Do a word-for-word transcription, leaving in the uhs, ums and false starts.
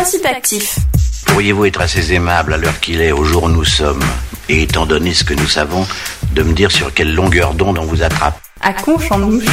Principe actif. Pourriez-vous être assez aimable à l'heure qu'il est, au jour où nous sommes, et étant donné ce que nous savons, de me dire sur quelle longueur d'onde on vous attrape ? À Conche en Ouche.